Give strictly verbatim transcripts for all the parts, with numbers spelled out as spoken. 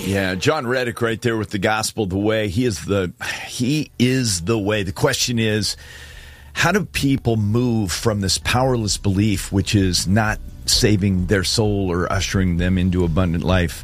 Yeah, John Reddick right there with the gospel, the way. He is the he is the way. The question is, how do people move from this powerless belief, which is not saving their soul or ushering them into abundant life,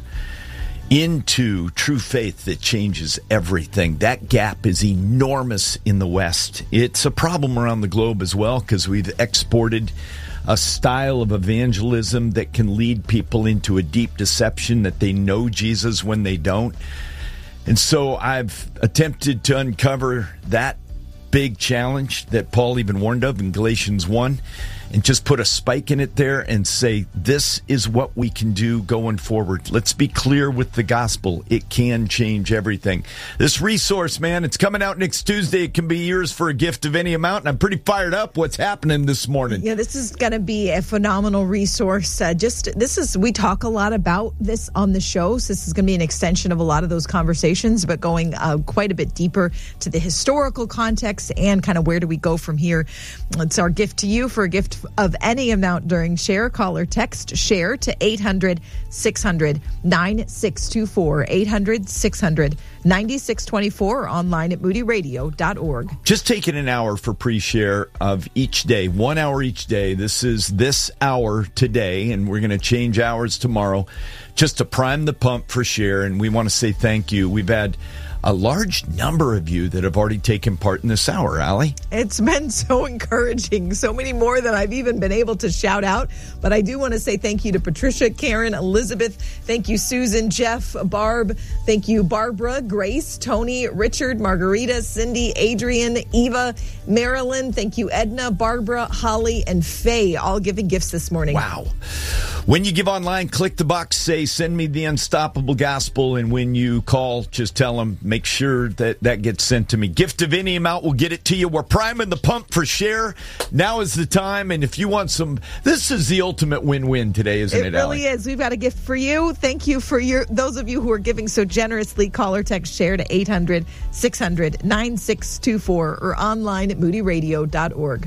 into true faith that changes everything? That gap is enormous in the West. It's a problem around the globe as well, because we've exported a style of evangelism that can lead people into a deep deception that they know Jesus when they don't. And so I've attempted to uncover that big challenge that Paul even warned of in Galatians one, and just put a spike in it there and say, this is what we can do going forward. Let's be clear with the gospel. It can change everything. This resource, man, it's coming out next Tuesday. It can be yours for a gift of any amount, and I'm pretty fired up what's happening this morning. Yeah, this is going to be a phenomenal resource. Uh, just this is, we talk a lot about this on the show, so this is going to be an extension of a lot of those conversations, but going uh, quite a bit deeper to the historical context and kind of where do we go from here. It's our gift to you for a gift of any amount during Share. Call or text Share to eight hundred, six hundred, nine six two four, eight hundred, six hundred, nine six two four, or online at moody radio dot org. Just taking an hour for pre-share of each day, one hour each day. This is this hour today, and we're going to change hours tomorrow just to prime the pump for Share, and we want to say thank you. We've had a large number of you that have already taken part in this hour, Allie. It's been so encouraging, so many more than I've even been able to shout out. But I do want to say thank you to Patricia, Karen, Elizabeth. Thank you, Susan, Jeff, Barb. Thank you, Barbara, Grace, Tony, Richard, Margarita, Cindy, Adrian, Eva, Marilyn. Thank you, Edna, Barbara, Holly, and Faye, all giving gifts this morning. Wow. When you give online, click the box, say, send me the unstoppable gospel. And when you call, just tell them, make sure that that gets sent to me. Gift of any amount, we'll get it to you. We're priming the pump for Share. Now is the time. And if you want some, this is the ultimate win-win today, isn't it, It really Allie? is. We've got a gift for you. Thank you for your those of you who are giving so generously. Call or text Share to eight hundred, six hundred, nine six two four or online at moody radio dot org.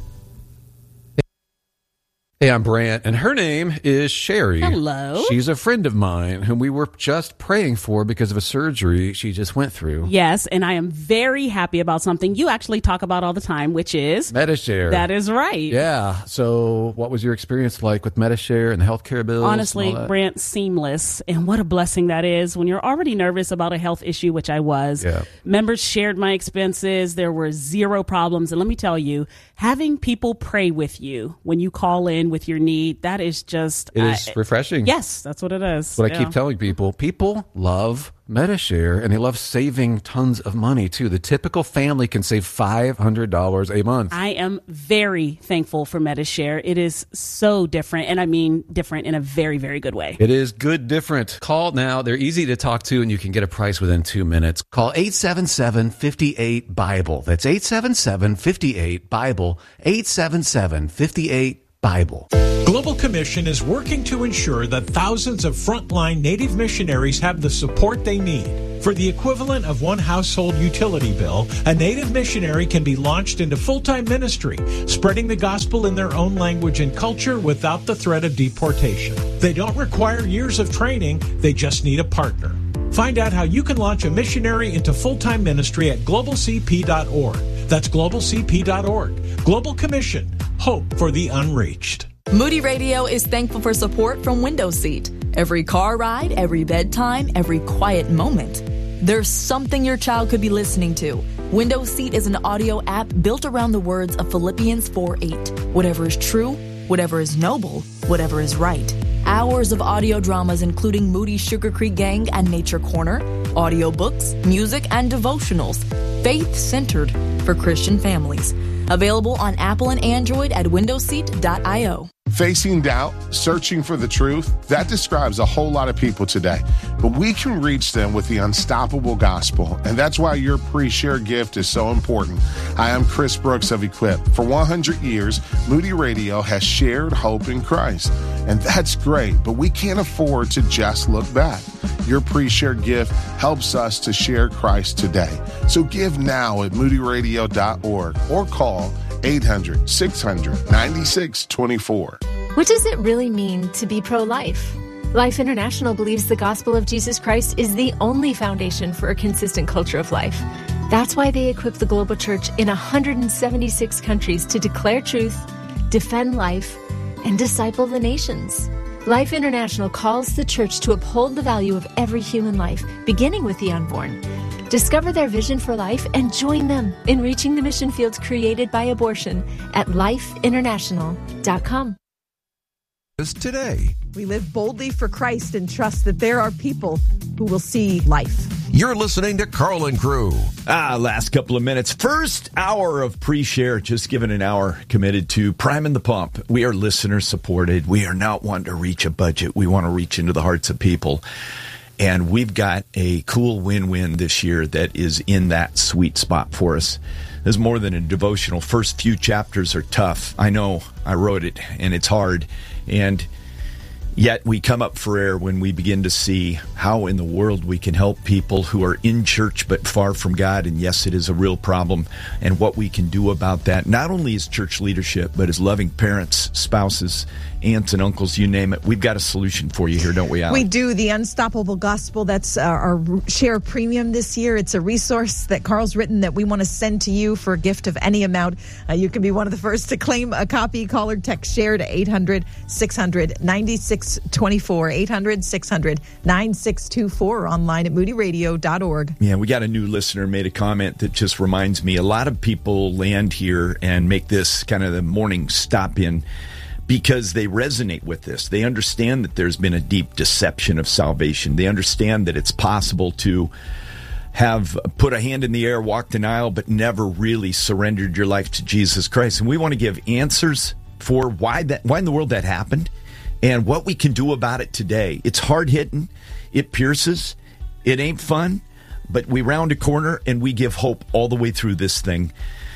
Hey, I'm Brant, and her name is Sherry. Hello. She's a friend of mine whom we were just praying for because of a surgery she just went through. Yes, and I am very happy about something you actually talk about all the time, which is Medi-Share. That is right. Yeah. So what was your experience like with Medi-Share and the healthcare bills? Honestly, Brant, seamless. And what a blessing that is when you're already nervous about a health issue, which I was. Yeah. Members shared my expenses. There were zero problems. And let me tell you, having people pray with you when you call in with your need, that is just... It is uh, refreshing. Yes, that's what it is. That's what yeah. I keep telling people. People love Medi-Share, and they love saving tons of money, too. The typical family can save five hundred dollars a month. I am very thankful for Medi-Share. It is so different, and I mean different in a very, very good way. It is good different. Call now. They're easy to talk to, and you can get a price within two minutes. Call eight seven seven, five eight, BIBLE. That's eight seven seven, five eight, BIBLE. eight seven seven, five eight, BIBLE. Global Commission is working to ensure that thousands of frontline Native missionaries have the support they need. For the equivalent of one household utility bill, a Native missionary can be launched into full-time ministry, spreading the gospel in their own language and culture without the threat of deportation. They don't require years of training, they just need a partner. Find out how you can launch a missionary into full-time ministry at global c p dot org. That's global c p dot org. Global Commission. Hope for the unreached. Moody Radio is thankful for support from Window Seat. Every car ride, every bedtime, every quiet moment. There's something your child could be listening to. Window Seat is an audio app built around the words of Philippians four eight. Whatever is true, whatever is noble, whatever is right. Hours of audio dramas including Moody Sugar Creek Gang and Nature Corner, audiobooks, music, and devotionals. Faith-centered for Christian families. Available on Apple and Android at window seat dot io. Facing doubt, searching for the truth, that describes a whole lot of people today. But we can reach them with the unstoppable gospel, and that's why your pre-share gift is so important. Hi, I'm Chris Brooks of Equip. For one hundred years, Moody Radio has shared hope in Christ, and that's great, but we can't afford to just look back. Your pre-share gift helps us to share Christ today. So give now at moody radio dot org or call eight hundred, six hundred, nine six two four. What does it really mean to be pro-life? Life International believes the gospel of Jesus Christ is the only foundation for a consistent culture of life. That's why they equip the global church in one hundred seventy-six countries to declare truth, defend life, and disciple the nations. Life International calls the church to uphold the value of every human life, beginning with the unborn. Discover their vision for life and join them in reaching the mission fields created by abortion at life international dot com. Today, we live boldly for Christ and trust that there are people who will see life. You're listening to Carl and Crew. Ah, last couple of minutes. First hour of pre-share, just given an hour committed to priming the pump. We are listener supported. We are not wanting to reach a budget. We want to reach into the hearts of people. And we've got a cool win-win this year that is in that sweet spot for us. There's more than a devotional. First few chapters are tough. I know, I wrote it, and it's hard. And yet we come up for air when we begin to see how in the world we can help people who are in church but far from God. And yes, it is a real problem. And what we can do about that, not only as church leadership, but as loving parents, spouses, aunts and uncles, you name it. We've got a solution for you here, don't we, Allie? We do. The Unstoppable Gospel, that's uh, our share premium this year. It's a resource that Carl's written that we want to send to you for a gift of any amount. Uh, you can be one of the first to claim a copy. Call or text share to eight hundred, six hundred, ninety-six twenty-four, eight hundred, six hundred, ninety-six twenty-four, or online at moody radio dot org. Yeah, we got a new listener made a comment that just reminds me. A lot of people land here and make this kind of the morning stop in because they resonate with this. They understand that there's been a deep deception of salvation. They understand that it's possible to have put a hand in the air, walked an aisle, but never really surrendered your life to Jesus Christ. And we want to give answers for why that, why in the world that happened and what we can do about it today. It's hard-hitting. It pierces. It ain't fun. But we round a corner and we give hope all the way through this thing.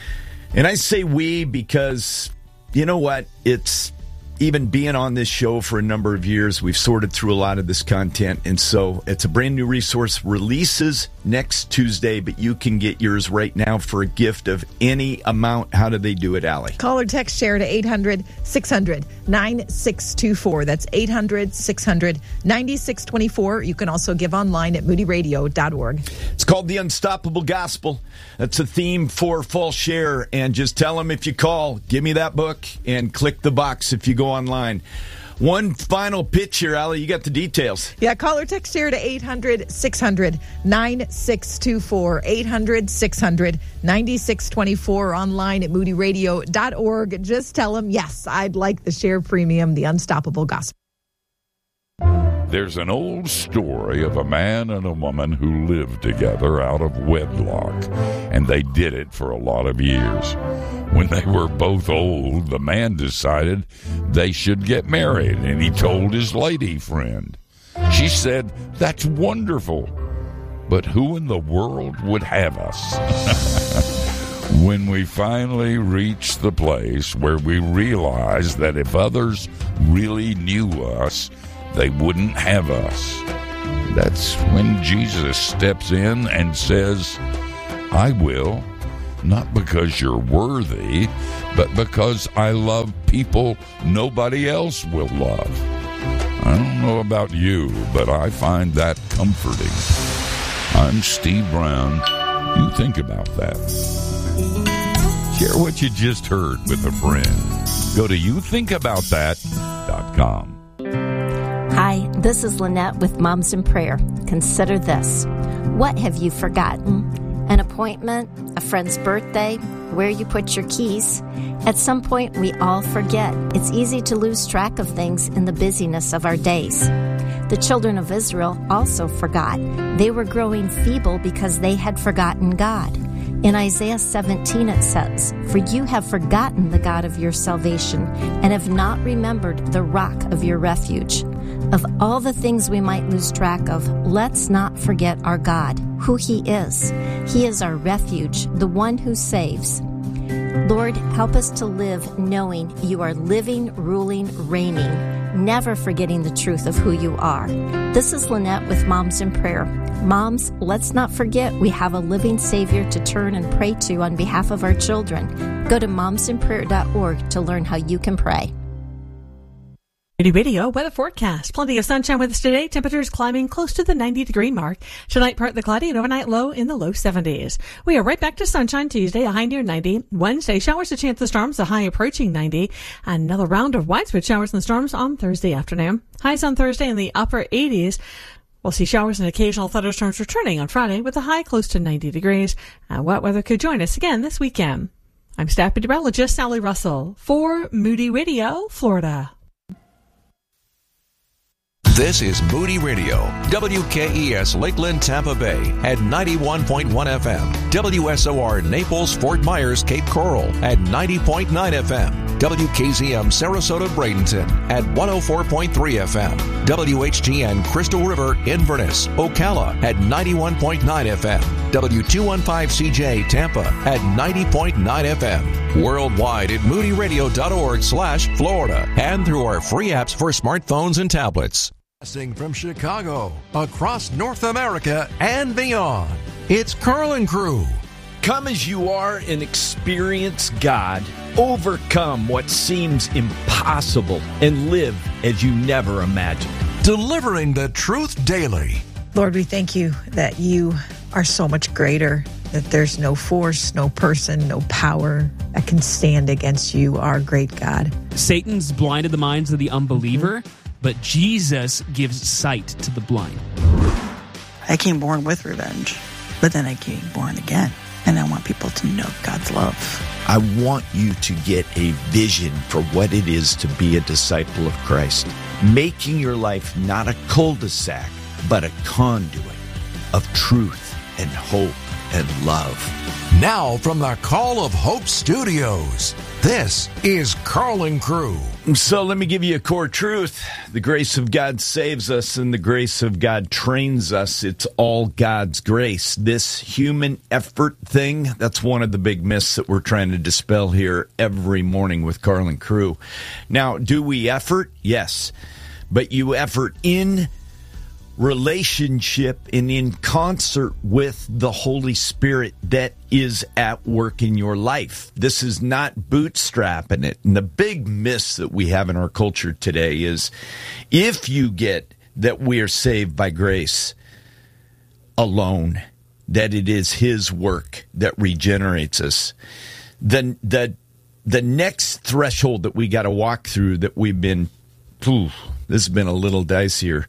And I say we because, you know what? It's even being on this show for a number of years, we've sorted through a lot of this content. And so it's a brand new resource. Releases next Tuesday, but you can get yours right now for a gift of any amount. How do they do it, Allie? Call or text share to eight hundred, six hundred, ninety-six twenty-four. That's eight hundred, six hundred, ninety-six twenty-four. You can also give online at moody radio dot org. It's called The Unstoppable Gospel. That's a theme for Fall Share. And just tell them if you call, give me that book, and click the box if you go online. One final pitch here, Allie. You got the details. Yeah, call or text here to eight hundred, six hundred, ninety-six twenty-four. eight hundred, six hundred, ninety-six twenty-four, or online at moody radio dot org. Just tell them, yes, I'd like the share premium, The Unstoppable Gospel. There's an old story of a man and a woman who lived together out of wedlock, and they did it for a lot of years. When they were both old, the man decided they should get married, and he told his lady friend. She said, "That's wonderful, but who in the world would have us?" When we finally reached the place where we realized that if others really knew us, they wouldn't have us, that's when Jesus steps in and says, "I will, not because you're worthy, but because I love people nobody else will love." I don't know about you, but I find that comforting. I'm Steve Brown. You think about that. Share what you just heard with a friend. Go to you think about that dot com. Hi, this is Lynette with Moms in Prayer. Consider this. What have you forgotten? An appointment, a friend's birthday, where you put your keys. At some point, we all forget. It's easy to lose track of things in the busyness of our days. The children of Israel also forgot. They were growing feeble because they had forgotten God. In Isaiah seventeen it says, "For you have forgotten the God of your salvation and have not remembered the rock of your refuge." Of all the things we might lose track of, let's not forget our God, who He is. He is our refuge, the one who saves. Lord, help us to live knowing you are living, ruling, reigning, never forgetting the truth of who you are. This is Lynette with Moms in Prayer. Moms, let's not forget we have a living Savior to turn and pray to on behalf of our children. Go to moms in prayer dot org to learn how you can pray. Moody Radio weather forecast. Plenty of sunshine with us today. Temperatures climbing close to the ninety degree mark. Tonight, partly cloudy and overnight low in the low seventies. We are right back to sunshine Tuesday, a high near ninety. Wednesday, showers, a chance of storms, a high approaching ninety. Another round of widespread showers and storms on Thursday afternoon. Highs on Thursday in the upper eighties. We'll see showers and occasional thunderstorms returning on Friday with a high close to ninety degrees. And wet weather could join us again this weekend. I'm staff meteorologist Sally Russell for Moody Radio, Florida. This is Moody Radio, W K E S Lakeland, Tampa Bay at ninety-one point one F M, W S O R Naples, Fort Myers, Cape Coral at ninety point nine F M, W K Z M Sarasota, Bradenton at one oh four point three F M, W H G N Crystal River, Inverness, Ocala at ninety-one point nine F M, W two fifteen C J Tampa at ninety point nine F M, worldwide at moody radio dot org slash Florida and through our free apps for smartphones and tablets. From Chicago, across North America and beyond, it's Carl and Crew. Come as you are and experience God. Overcome what seems impossible and live as you never imagined. Delivering the truth daily. Lord, we thank you that you are so much greater, that there's no force, no person, no power that can stand against you, our great God. Satan's blinded the minds of the unbeliever, mm-hmm. but Jesus gives sight to the blind. I came born with revenge, but then I came born again, and I want people to know God's love. I want you to get a vision for what it is to be a disciple of Christ, making your life not a cul-de-sac, but a conduit of truth and hope and love. Now from the Call of Hope Studios, this is Carl and Crew. So let me give you a core truth. The grace of God saves us and the grace of God trains us. It's all God's grace. This human effort thing, that's one of the big myths that we're trying to dispel here every morning with Carl and Crew. Now, do we effort? Yes. But you effort in relationship and in concert with the Holy Spirit that is at work in your life. This is not bootstrapping it. And the big miss that we have in our culture today is if you get that we are saved by grace alone, that it is His work that regenerates us, then the, the next threshold that we got to walk through that we've been, whew, this has been a little dicier.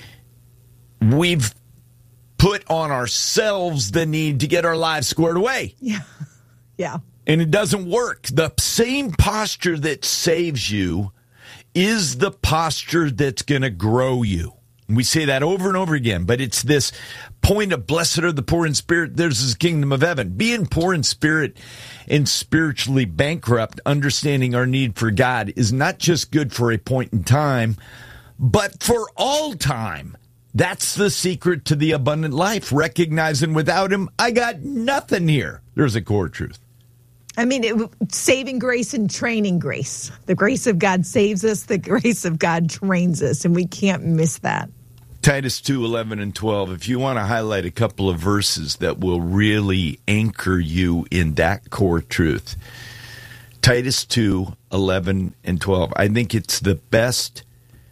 We've put on ourselves the need to get our lives squared away. Yeah. Yeah. And it doesn't work. The same posture that saves you is the posture that's going to grow you. We say that over and over again, but it's this point of blessed are the poor in spirit, there's His kingdom of heaven. Being poor in spirit and spiritually bankrupt, understanding our need for God is not just good for a point in time, but for all time. That's the secret to the abundant life, recognizing without Him, I got nothing here. There's a core truth. I mean, it, saving grace and training grace. The grace of God saves us. The grace of God trains us, and we can't miss that. Titus two, eleven and twelve. If you want to highlight a couple of verses that will really anchor you in that core truth. Titus two, eleven and twelve. I think it's the best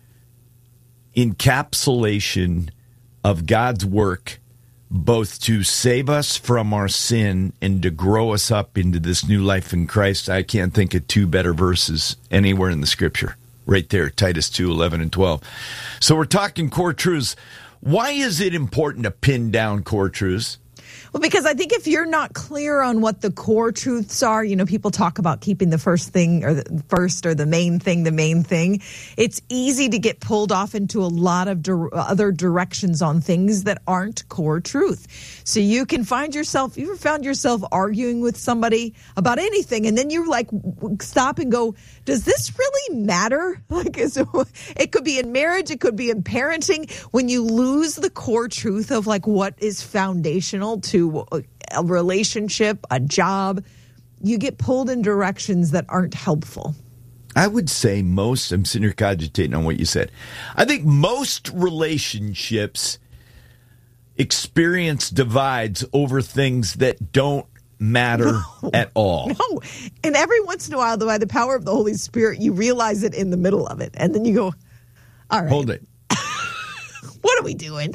encapsulation of God's work, both to save us from our sin and to grow us up into this new life in Christ. I can't think of two better verses anywhere in the Scripture. Right there, Titus two, eleven and twelve. So we're talking core truths. Why is it important to pin down core truths? Well, because I think if you're not clear on what the core truths are, you know, people talk about keeping the first thing or the first or the main thing, the main thing. It's easy to get pulled off into a lot of di- other directions on things that aren't core truth. So you can find yourself, you ever found yourself arguing with somebody about anything, and then you like stop and go, does this really matter? Like, so it could be in marriage, it could be in parenting. When you lose the core truth of like what is foundational to a relationship, a job, you get pulled in directions that aren't helpful. I would say most, I'm sitting here cogitating on what you said. I think most relationships experience divides over things that don't matter no, at all. No. And every once in a while, though, by the power of the Holy Spirit, you realize it in the middle of it. And then you go, all right. Hold it. What are we doing?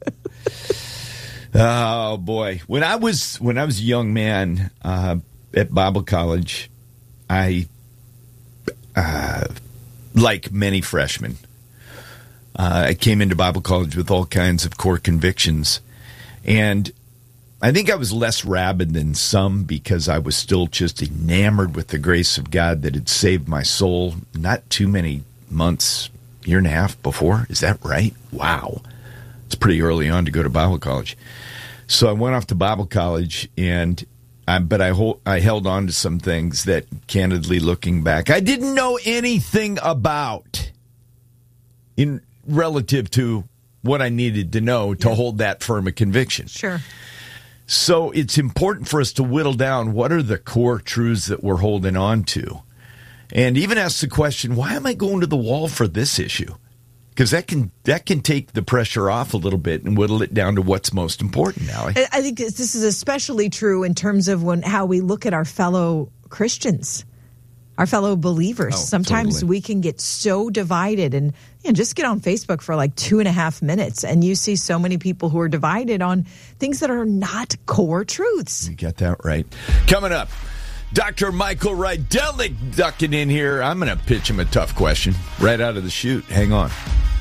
Oh, boy. When I was when I was a young man uh, at Bible college, I, uh, like many freshmen, uh, I came into Bible college with all kinds of core convictions. And I think I was less rabid than some because I was still just enamored with the grace of God that had saved my soul not too many months, year and a half before. Is that right? Wow. It's pretty early on to go to Bible college. So I went off to Bible college, and I, but I, hold, I held on to some things that, candidly looking back, I didn't know anything about in relative to what I needed to know to yeah. hold that firm a conviction. Sure. So it's important for us to whittle down what are the core truths that we're holding on to. And even ask the question, why am I going to the wall for this issue? Because that can that can take the pressure off a little bit and whittle it down to what's most important, Allie. I think this is especially true in terms of when how we look at our fellow Christians, our fellow believers. Oh, Sometimes totally. we can get so divided, and you know, just get on Facebook for like two and a half minutes, and you see so many people who are divided on things that are not core truths. You got that right. Coming up, Doctor Michael Rydelic ducking in here. I'm going to pitch him a tough question right out of the chute. Hang on.